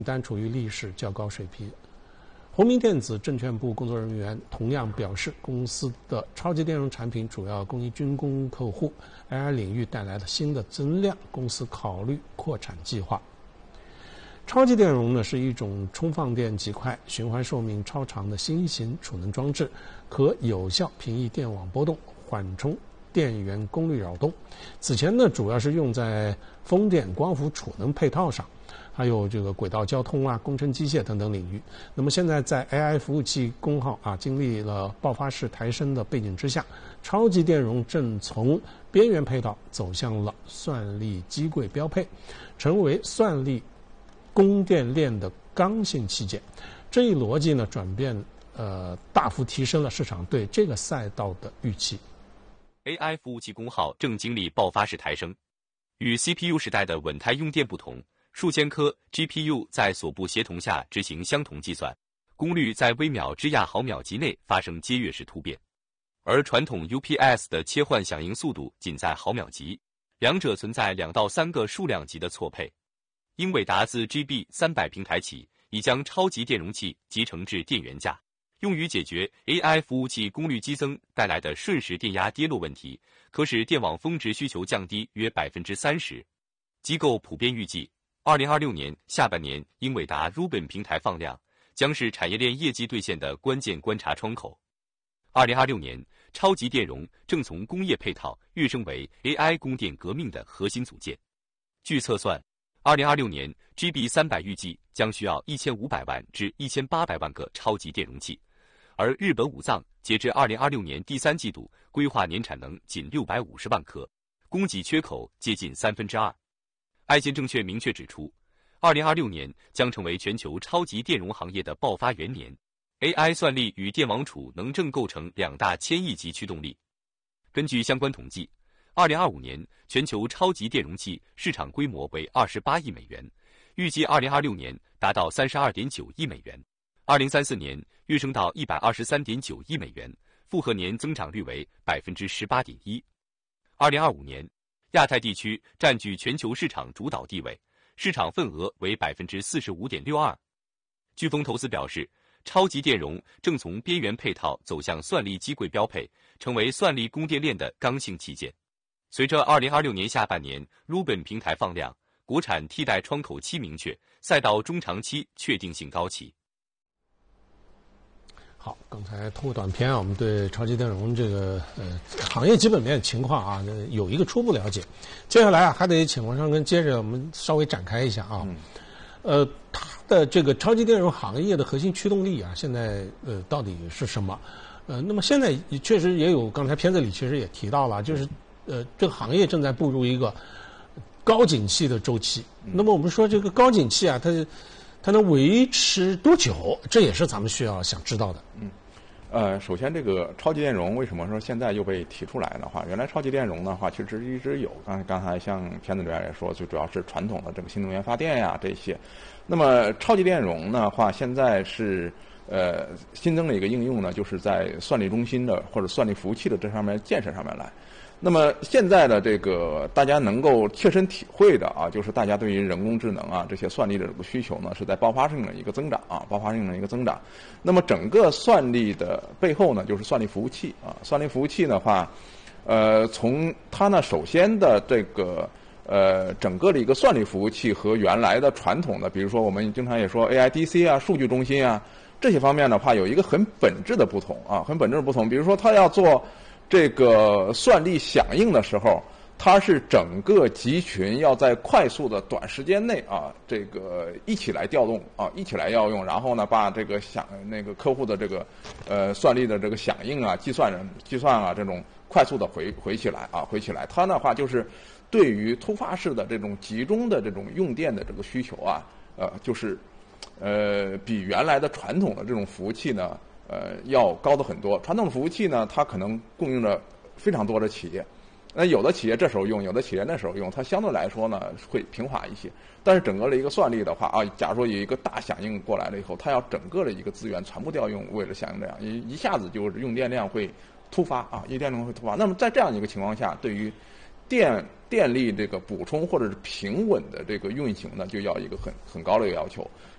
单处于历史较高水平。宏明电子证券部工作人员同样表示，公司的超级电容产品主要供应军工客户 ，AI 领域带来了新的增量，公司考虑扩产计划。超级电容呢是一种充放电极快、循环寿命超长的新型储能装置，可有效平抑电网波动，缓冲电源功率扰动。此前呢，主要是用在风电、光伏储能配套上，还有这个轨道交通啊、工程机械等等领域。那么现在在 AI 服务器功耗经历了爆发式抬升的背景之下，超级电容正从边缘配套走向了算力机柜标配，成为算力供电链的刚性器件。这一逻辑呢转变大幅提升了市场对这个赛道的预期。 AI 服务器功耗正经历爆发式抬升，与 CPU 时代的稳态用电不同，数千颗 GPU 在锁部协同下执行相同计算，功率在微秒至亚毫秒级内发生阶跃式突变，而传统 UPS 的切换响应速度仅在毫秒级，两者存在2到3个数量级的错配。英伟达自 GB300 平台起，已将超级电容器集成至电源架，用于解决 AI 服务器功率激增带来的瞬时电压跌落问题，可使电网峰值需求降低约 30%。 机构普遍预计2026年下半年英伟达 Rubin 平台放量，将是产业链业绩兑现的关键观察窗口。2026年，超级电容正从工业配套跃升为 AI 供电革命的核心组件。据测算，2026年 GB300 预计将需要1500万至1800万个超级电容器，而日本武藏截至2026年第3季度规划年产能仅650万颗，供给缺口接近2/3。爱建证券明确指出，2026年将成为全球超级电容行业的爆发元年， AI 算力与电网储能正构成2大千亿级驱动力。根据相关统计，2025年全球超级电容器市场规模为28亿美元，预计2026年达到32.9亿美元，2034年跃升到123.9亿美元，复合年增长率为 18.1%。2025年，亚太地区占据全球市场主导地位，市场份额为 45.62%。飓风投资表示，超级电容正从边缘配套走向算力机柜标配，成为算力供电链的刚性器件。随着2026年下半年 Rubin 平台放量，国产替代窗口期明确，赛道中长期确定性高企。 好，刚才通过短片我们对超级电容这个行业基本面情况有一个初步了解。接下来还得请王尚根接着我们稍微展开一下它的这个超级电容行业的核心驱动力现在到底是什么？那么现在确实也有，刚才片子里其实也提到了，就是这个行业正在步入一个高景气的周期。那么我们说这个高景气它能维持多久？这也是咱们需要想知道的。 首先这个超级电容为什么说现在又被提出来的话，原来超级电容的话其实一直有，刚才像片子里面也说，最主要是传统的这个新能源发电呀这些。那么超级电容的话，现在是新增了一个应用呢，就是在算力中心的或者算力服务器的这上面建设上面来。那么现在的这个大家能够切身体会的就是大家对于人工智能这些算力的这个需求呢，是在爆发性的一个增长爆发性的一个增长。那么整个算力的背后呢，就是算力服务器算力服务器的话，从它呢首先的这个整个的一个算力服务器和原来的传统的，比如说我们经常也说 AIDC 数据中心这些方面的话，有一个很本质的不同很本质的不同。比如说它要做这个算力响应的时候，它是整个集群要在快速的短时间内这个一起来调动一起来要用，然后呢把这个那个客户的这个算力的这个响应计算这种快速的回起来。它的话就是对于突发式的这种集中的这种用电的这个需求就是比原来的传统的这种服务器呢要高的很多。传统的服务器呢，它可能供应着非常多的企业，那有的企业这时候用，有的企业那时候用，它相对来说呢会平滑一些。但是整个的一个算力的话假如说有一个大响应过来了以后，它要整个的一个资源全部调用，为了响应这样一下子就是用电量会突发用电量会突发。那么在这样一个情况下，对于电力这个补充或者是平稳的这个运行呢，就要一个很高的一个要求。